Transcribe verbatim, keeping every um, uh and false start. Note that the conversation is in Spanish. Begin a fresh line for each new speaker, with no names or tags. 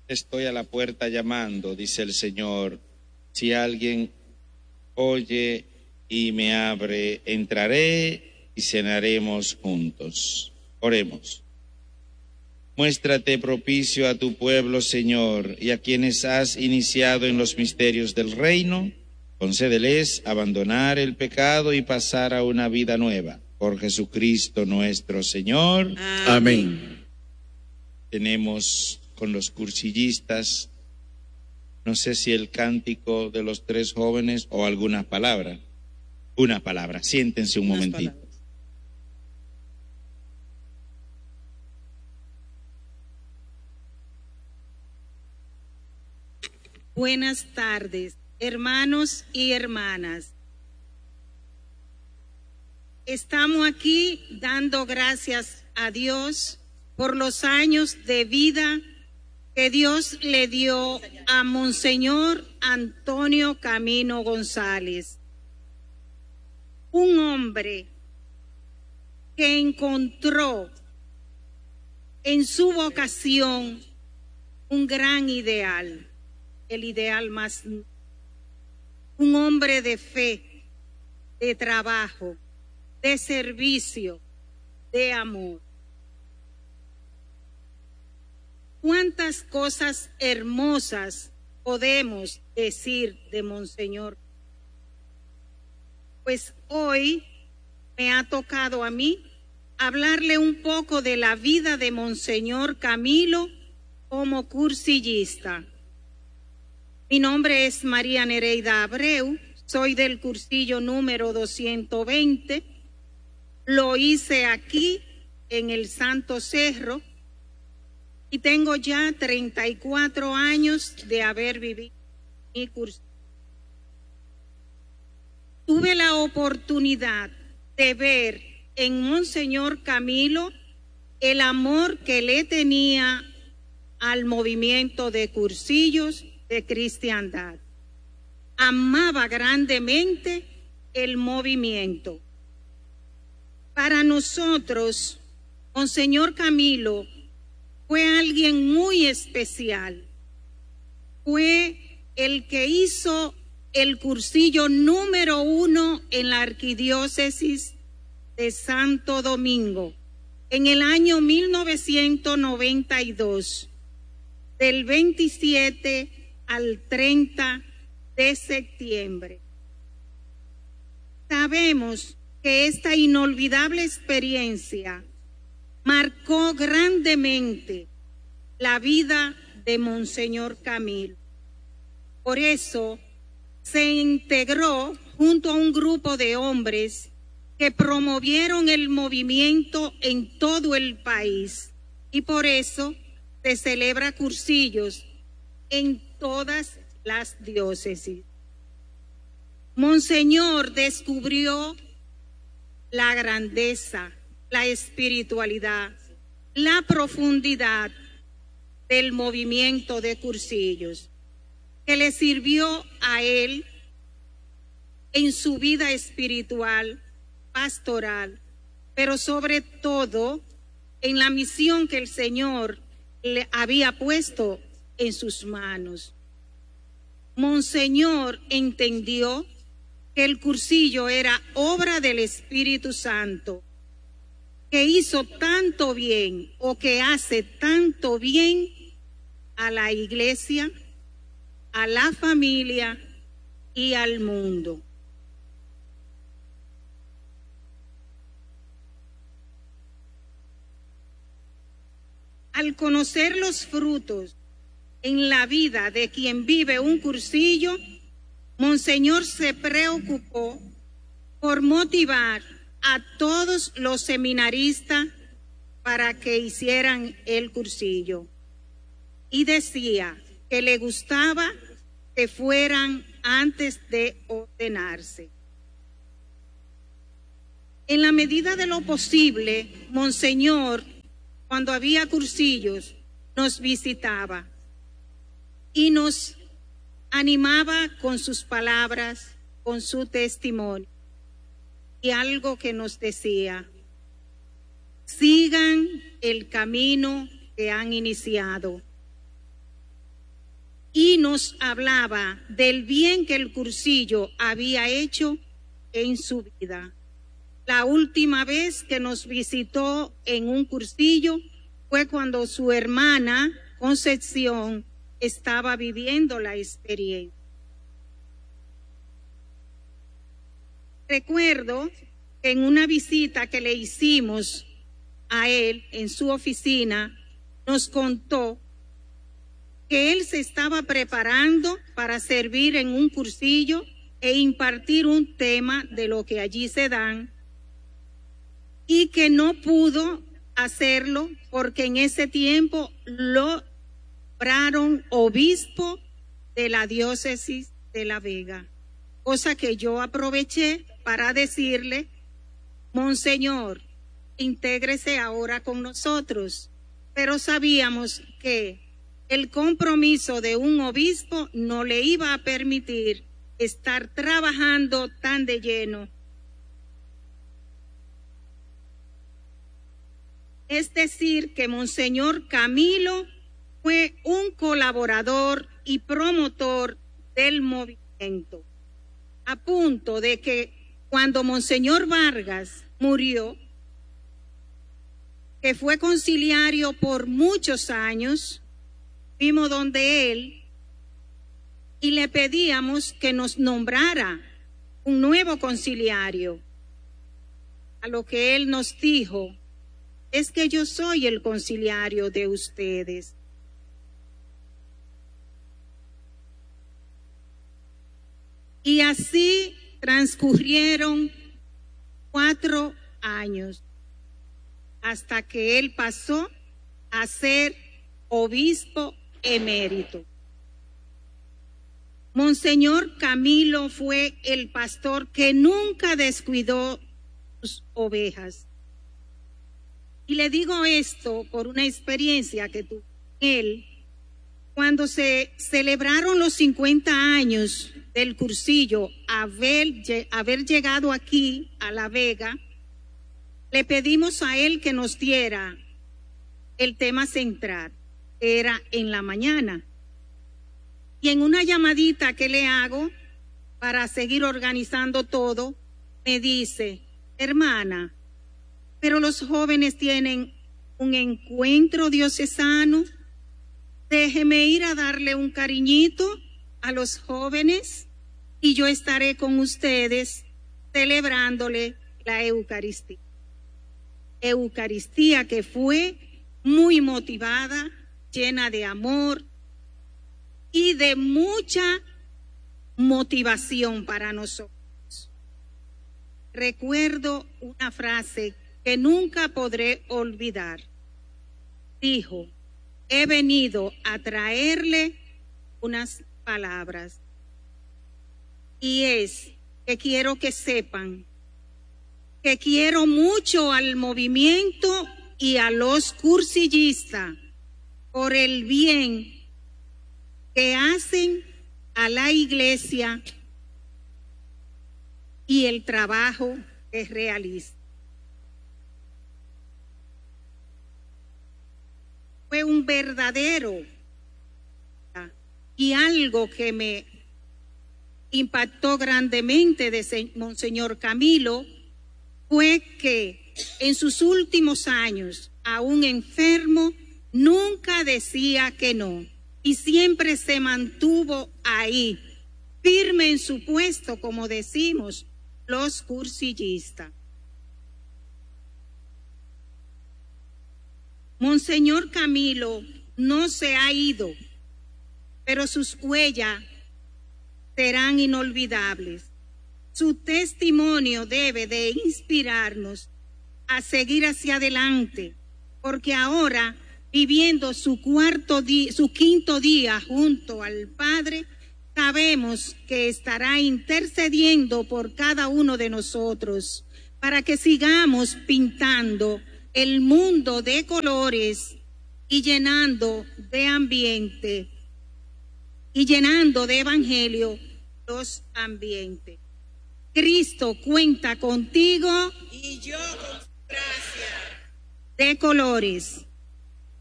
Estoy a la puerta llamando, dice el Señor. Si alguien oye y me abre, entraré y cenaremos juntos. Oremos. Muéstrate propicio a tu pueblo, Señor, y a quienes has iniciado en los misterios del reino, concédeles abandonar el pecado y pasar a una vida nueva. Por Jesucristo nuestro Señor.
Amén.
Amén. Tenemos con los cursillistas, no sé si el cántico de los tres jóvenes o algunas palabras. Una palabra, siéntense un
Unas
momentito.
palabras. Buenas tardes, hermanos y hermanas. Estamos aquí dando gracias a Dios por los años de vida que Dios le dio a Monseñor Antonio Camino González, un hombre que encontró en su vocación un gran ideal, el ideal más, un hombre de fe, de trabajo, de servicio, de amor. ¿Cuántas cosas hermosas podemos decir de Monseñor? Pues hoy me ha tocado a mí hablarle un poco de la vida de Monseñor Camilo como cursillista. Mi nombre es María Nereida Abreu, soy del cursillo número doscientos veinte. Lo hice aquí en el Santo Cerro y tengo ya treinta y cuatro años de haber vivido mi curso. Tuve la oportunidad de ver en Monseñor Camilo el amor que le tenía al movimiento de cursillos de cristiandad. Amaba grandemente el movimiento. Para nosotros, Monseñor Camilo fue alguien muy especial. Fue el que hizo el cursillo número uno en la arquidiócesis de Santo Domingo en el año mil novecientos noventa y dos, del veintisiete al treinta de septiembre. Sabemos que esta inolvidable experiencia marcó grandemente la vida de Monseñor Camilo. Por eso se integró junto a un grupo de hombres que promovieron el movimiento en todo el país y por eso se celebra cursillos en todas las diócesis. Monseñor descubrió la grandeza, la espiritualidad, la profundidad del movimiento de cursillos, que le sirvió a él en su vida espiritual, pastoral, pero sobre todo en la misión que el Señor le había puesto en sus manos. Monseñor entendió que el cursillo era obra del Espíritu Santo, que hizo tanto bien o que hace tanto bien a la iglesia, a la familia y al mundo. Al conocer los frutos en la vida de quien vive un cursillo, Monseñor se preocupó por motivar a todos los seminaristas para que hicieran el cursillo. Y decía que le gustaba que fueran antes de ordenarse. En la medida de lo posible, Monseñor, cuando había cursillos, nos visitaba y nos animaba con sus palabras, con su testimonio. Y algo que nos decía: sigan el camino que han iniciado. y nos hablaba del bien que el cursillo había hecho en su vida. La última vez que nos visitó en un cursillo fue cuando su hermana Concepción estaba viviendo la experiencia. Recuerdo que en una visita que le hicimos a él en su oficina, nos contó que él se estaba preparando para servir en un cursillo e impartir un tema de lo que allí se dan, y que no pudo hacerlo porque en ese tiempo lo nombraron obispo de la diócesis de La Vega, cosa que yo aproveché para decirle: Monseñor, intégrese ahora con nosotros. Pero sabíamos que el compromiso de un obispo no le iba a permitir estar trabajando tan de lleno. Es decir, que Monseñor Camilo fue un colaborador y promotor del movimiento, a punto de que cuando Monseñor Vargas murió, que fue conciliario por muchos años, fuimos donde él y le pedíamos que nos nombrara un nuevo conciliario. A lo que él nos dijo: es que yo soy el conciliario de ustedes. Y así transcurrieron cuatro años hasta que él pasó a ser obispo emérito. Monseñor Camilo fue el pastor que nunca descuidó sus ovejas. Y le digo esto por una experiencia que tuvo él cuando se celebraron los cincuenta años del cursillo, haber, haber llegado aquí a La Vega. Le pedimos a él que nos diera el tema central, que era en la mañana. Y en una llamadita que le hago para seguir organizando todo, me dice: hermana, pero los jóvenes tienen un encuentro diocesano. Déjeme ir a darle un cariñito a los jóvenes y yo estaré con ustedes celebrándole la Eucaristía. Eucaristía que fue muy motivada, llena de amor y de mucha motivación para nosotros. Recuerdo una frase que nunca podré olvidar. Dijo: he venido a traerle unas palabras, y es que quiero que sepan que quiero mucho al movimiento y a los cursillistas por el bien que hacen a la iglesia y el trabajo que realizan. Fue un verdadero y algo que me impactó grandemente de Monseñor Camilo fue que en sus últimos años, aún enfermo, nunca decía que no y siempre se mantuvo ahí, firme en su puesto, como decimos los cursillistas. Monseñor Camilo no se ha ido, pero sus huellas serán inolvidables. Su testimonio debe de inspirarnos a seguir hacia adelante, porque ahora, viviendo su cuarto día, su quinto día junto al Padre, sabemos que estará intercediendo por cada uno de nosotros para que sigamos pintando el mundo de colores y llenando de ambiente y llenando de evangelio los ambientes. Cristo cuenta contigo
y yo con su gracia
de colores.